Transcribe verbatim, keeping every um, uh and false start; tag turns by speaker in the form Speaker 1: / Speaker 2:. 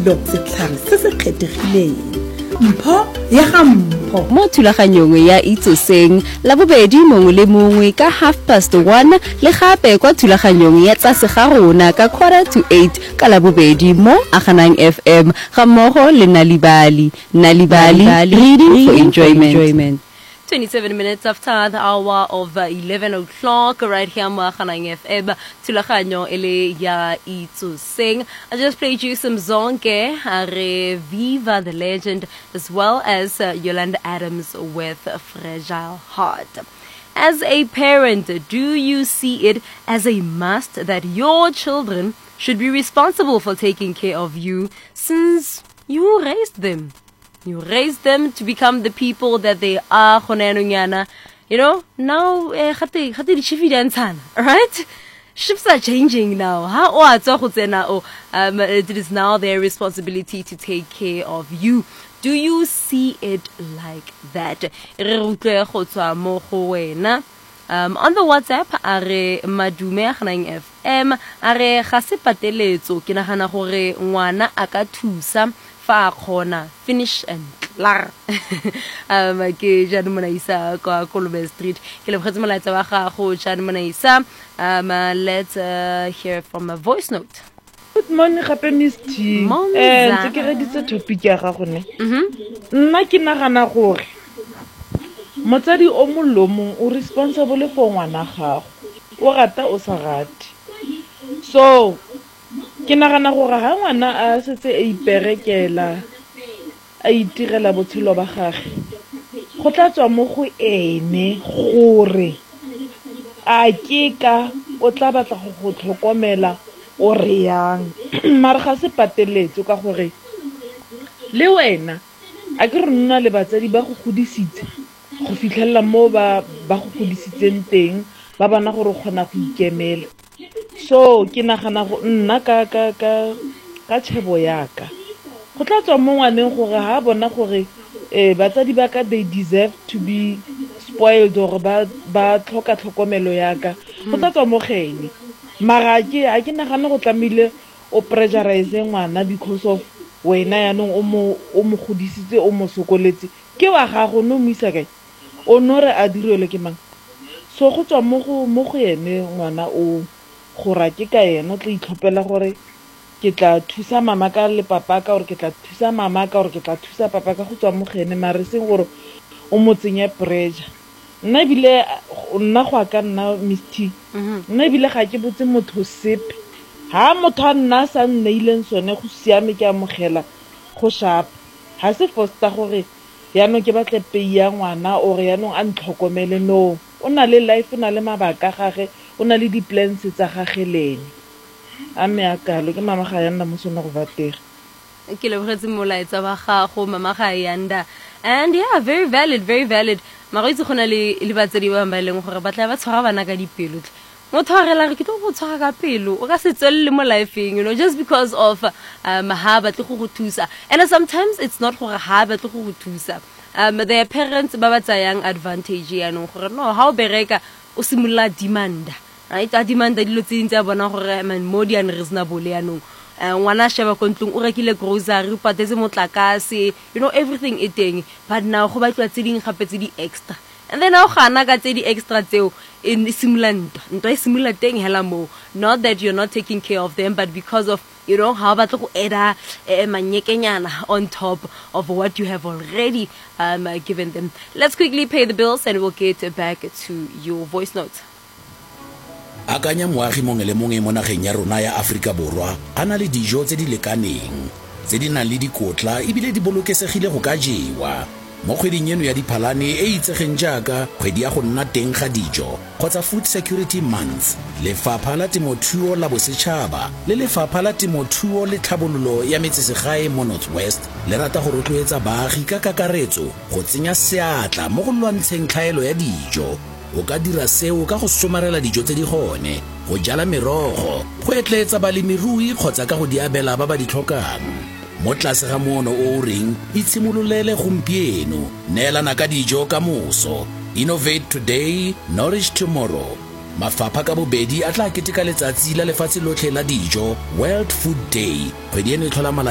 Speaker 1: selo setlhare se se kgethegileng mpho ya ga mpho
Speaker 2: mo thulaganyong ya Itsoseng la bobedi mongwe le mongwe ka half past one le gape kwa thulaganyong ya tsa segarona ka quarter to eight ka la bobedi mo Aganang F M ga mmogo le Nalibali Nalibali reading for enjoyment.
Speaker 3: twenty-seven minutes after the hour of uh, eleven o'clock right here on Aganang F M thulaganyo ele ya Itsoseng. I just played you some Zonke Are Viva the Legend as well as uh, Yolanda Adams with Fragile Heart. As a parent, do you see it as a must that your children should be responsible for taking care of you since you raised them? You raised them to become the people that they are. You know, now, right? Shifts are changing now. Um, it is now their responsibility to take care of you. Do you see it like that? Um, on the WhatsApp, are Madume Aganang F M, are gase pateletso ke nagana gore ngwana a ka thusa fa a kgona finish and lar. um ke Jane Monaisa kwa Kolobeng Street ke le bogetse molaetsa wa gago Jane Monaisa. Um uh, let's uh, hear from a voice note.
Speaker 4: Good morning gape Miss T. Eh ntse ke reditse topic ya gago ne. Mhm. Nna ke nagana gore motsadi o molomong o responsible for ngwana gago o rata o sa rate. So ke nagana gore ha ngwana a setse a iperekela a itirela botshelo ba gagwe go tla tswa mo go ene gore a ke ka o tla batla go tlhokomela o re yang mara ga se pateletso ka gore le wena a ke re nna le batsadi ba go godisitse go fitlhella mo ba ba go godisitseng teng ba bana gore gona go ikemela. So ke nagana go nna ka ka ka ka tshebo yaka go tla tswa mo ngwaneng gore ha bona gore eh batsadi ba ka they deserve to be spoiled or ba ba tlhoka tlhokomelo yaka go tla tswa mo gene mara ke a ke nagana go tlamile o pressurize ngwana because of wena yanong o mo o mo godisitse o mo sokoletse ke wa gago no mmisa kae o nore a direle ke mang. So go tswa mo go mo go ene ngwana o gora ke ka ena o tla itlhopela gore ke tla thusa mama ka le papa ka gore ke tla thusa mama ka gore ke tla thusa papa ka go tswa mo gene mare seng gore o mo tsenye pressure. Nna bile nna go ka nna Miss T. Nna bile ga ke botse motho sepe ha motho a nna sa nneileng sone go siame ke amogela go sharp ha se fosta gore yaanong ke batle peya ngwana o re yaanong a ntlhokomele no o na le life o na le mabaka gage o na le di plans tsa gage lene a me a kalo ke mama ga yanda mo sona go batega
Speaker 3: ke le bogetse molaetsa wa gago mama ga yanda and yeah very valid very valid mara itse gona le le batsedi ba ba leng gore ba tla ba tshwara bana ka dipelo motho a rela re ke tlo go tshwara ka pelo o ka se tswelle mo lifeng you know just because of um ha ba tle go thusa and sometimes it's not gore ha ba tle go thusa um their parents ba ba tsayang advantage ya no gore no ha o bereka o simula demand right a demand dilo tse ntse a bona gore man more than reasonable ya no ngwana sheba kontlong o rekile grocery o patetse motlakase you know everything e teng but now go batla tse ding gape tse di extra. And then now gana ka tse di extra tseo in simulant ntwa e simula teng hela mo not that you're not taking care of them but because of you know how batla go eda manyekenyana on top of what you have already um given them. Let's quickly pay the bills and we'll get back to your voice notes.
Speaker 5: Akanya moagi mongwe le mongwe mo nageng ya rona ya Afrika Borwa ana le dijo tse di lekaneng tse di nang le dikotla ebile di bolokesegile go ka jewa mo kgweding eno ya diphalane e itsegeng jaaka kgwedi ya go nna teng ga dijo kgotsa Food Security Month. Lefapha la Temothuo la Bosetšhaba le Lefapha la Temothuo le Tlhabololo ya Metsesegae mo North West le rata go rotloetsa baagi ka kakaretso go tsenya seatla mo go lwantsheng tlhaelo ya dijo. O ka dira seo ka go somarela dijo tse di gone, go jala merogo, go etletsa balemirui kgotsa ka go di abela ba ba di tlhokang. Mo tlase ga mono o reng itshimololele gompieno, neelana ka dijo ka moso. Innovate today, nourish tomorrow. Mafapha ka bobedi a tla keteka letsatsi la lefatshe lotlhe la dijo, World Food Day. Kgwedi eno e tlhola